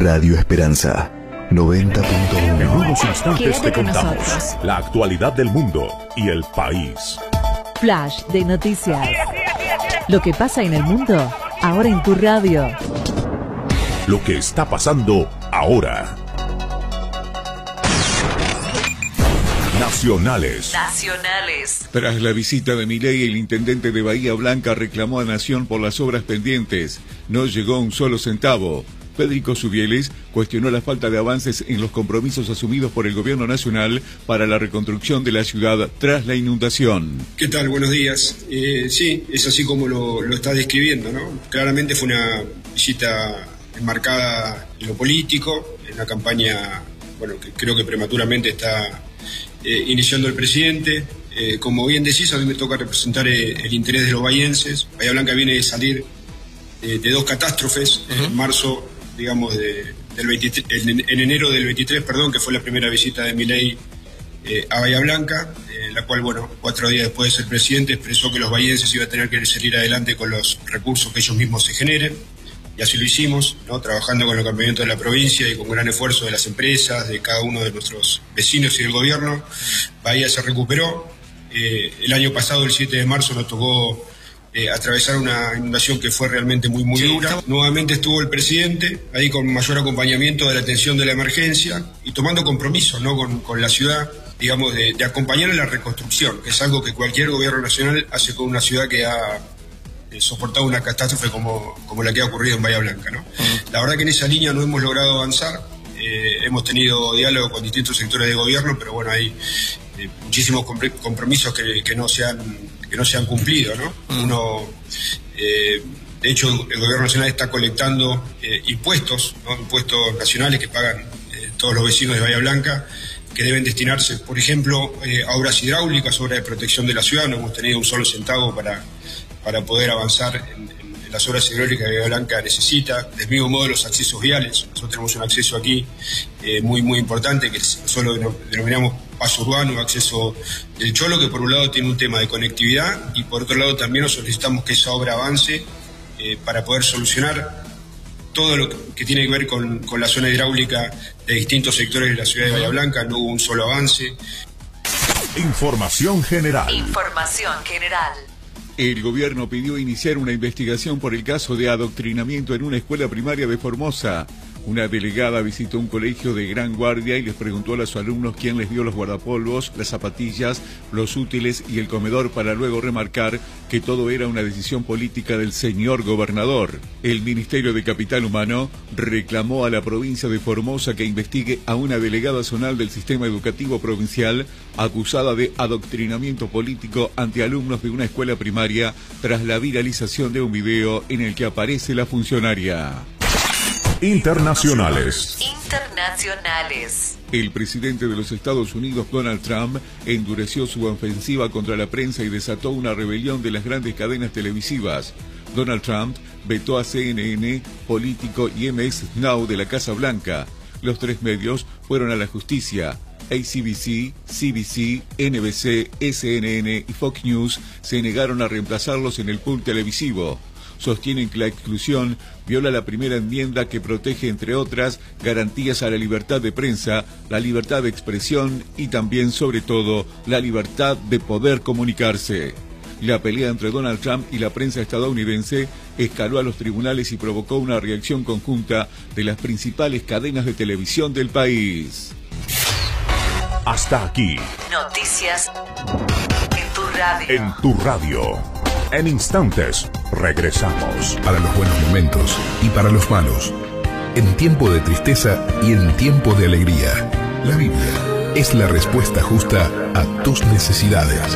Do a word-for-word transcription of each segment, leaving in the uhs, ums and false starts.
Radio Esperanza noventa punto uno. En unos instantes Quédate te con contamos nosotros. la actualidad del mundo y el país. Flash de noticias. Lo que pasa en el mundo, ahora en tu radio. Lo que está pasando ahora. Nacionales. Nacionales. Tras la visita de Milei, el intendente de Bahía Blanca reclamó a Nación por las obras pendientes. No llegó un solo centavo. Federico Zubieles cuestionó la falta de avances en los compromisos asumidos por el gobierno nacional para la reconstrucción de la ciudad tras la inundación. ¿Qué tal? Buenos días. Eh, sí, es así como lo, lo está describiendo, ¿no? Claramente fue una visita enmarcada en lo político, en una campaña, bueno, que creo que prematuramente está eh, iniciando el presidente. Eh, como bien decís, a mí me toca representar eh, el interés de los bahienses. Bahía Blanca viene de salir eh, de dos catástrofes, uh-huh. en marzo, digamos, de, del veintitrés, en, en enero del veintitrés, perdón, que fue la primera visita de Milei eh, a Bahía Blanca, eh, la cual, bueno, cuatro días después de ser presidente expresó que los bahienses iban a tener que salir adelante con los recursos que ellos mismos se generen, y así lo hicimos, ¿no? Trabajando con el campamento de la provincia y con gran esfuerzo de las empresas, de cada uno de nuestros vecinos y del gobierno. Bahía se recuperó. Eh, el año pasado, el siete de marzo, nos tocó Eh, atravesar una inundación que fue realmente muy muy sí, dura. Estamos... Nuevamente estuvo el presidente ahí con mayor acompañamiento de la atención de la emergencia y tomando compromisos, ¿no? con, con la ciudad, digamos, de, de acompañar en la reconstrucción, que es algo que cualquier gobierno nacional hace con una ciudad que ha eh, soportado una catástrofe como, como la que ha ocurrido en Bahía Blanca, ¿no? Uh-huh. La verdad que en esa línea no hemos logrado avanzar. Eh, hemos tenido diálogo con distintos sectores de gobierno, pero bueno, hay eh, muchísimos compromisos que, que no se han que no se han cumplido, ¿no? Uno, eh, de hecho, el gobierno nacional está colectando eh, impuestos, ¿no? Impuestos nacionales que pagan eh, todos los vecinos de Bahía Blanca, que deben destinarse, por ejemplo, eh, a obras hidráulicas, obras de protección de la ciudad. No hemos tenido un solo centavo para, para poder avanzar en, en las obras hidráulicas que Bahía Blanca necesita. Del mismo modo, los accesos viales. Nosotros tenemos un acceso aquí eh, muy, muy importante, que solo denominamos paso urbano, acceso del Cholo, que por un lado tiene un tema de conectividad y por otro lado también nos solicitamos que esa obra avance eh, para poder solucionar todo lo que tiene que ver con, con la zona hidráulica de distintos sectores de la ciudad de Bahía Blanca. No hubo un solo avance. Información general. Información general. El gobierno pidió iniciar una investigación por el caso de adoctrinamiento en una escuela primaria de Formosa. Una delegada visitó un colegio de Gran Guardia y les preguntó a los alumnos quién les dio los guardapolvos, las zapatillas, los útiles y el comedor, para luego remarcar que todo era una decisión política del señor gobernador. El Ministerio de Capital Humano reclamó a la provincia de Formosa que investigue a una delegada zonal del sistema educativo provincial acusada de adoctrinamiento político ante alumnos de una escuela primaria tras la viralización de un video en el que aparece la funcionaria. Internacionales. Internacionales. El presidente de los Estados Unidos, Donald Trump, endureció su ofensiva contra la prensa y desató una rebelión de las grandes cadenas televisivas. Donald Trump vetó a C N N, Político y M S Now de la Casa Blanca. Los tres medios fueron a la justicia. A C B C, C B C, N B C, C N N y Fox News se negaron a reemplazarlos en el pool televisivo. Sostienen que la exclusión viola la primera enmienda que protege, entre otras, garantías a la libertad de prensa, la libertad de expresión y también, sobre todo, la libertad de poder comunicarse. La pelea entre Donald Trump y la prensa estadounidense escaló a los tribunales y provocó una reacción conjunta de las principales cadenas de televisión del país. Hasta aquí. Noticias en tu radio. En tu radio. En instantes, regresamos. Para los buenos momentos y para los malos. En tiempo de tristeza y en tiempo de alegría. La Biblia es la respuesta justa a tus necesidades.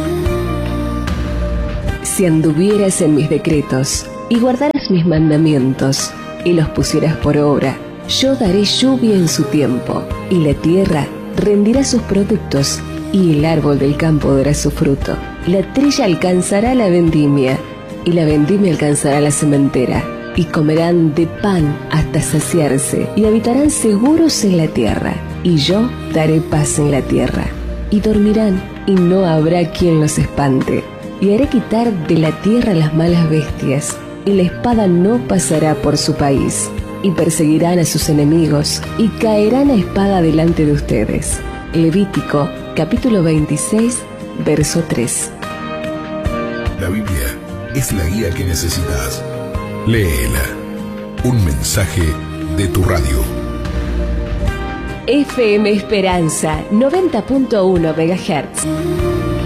Si anduvieras en mis decretos y guardaras mis mandamientos y los pusieras por obra, yo daré lluvia en su tiempo y la tierra rendirá sus productos y el árbol del campo dará su fruto. La trilla alcanzará la vendimia y la vendimia alcanzará la sementera, y comerán de pan hasta saciarse y habitarán seguros en la tierra, y yo daré paz en la tierra, y dormirán y no habrá quien los espante, y haré quitar de la tierra las malas bestias, y la espada no pasará por su país, y perseguirán a sus enemigos, y caerán a espada delante de ustedes. Levítico, capítulo veintiséis, verso tres. La Biblia es la guía que necesitas. Léela. Un mensaje de tu radio. F M Esperanza, noventa punto uno megahertz.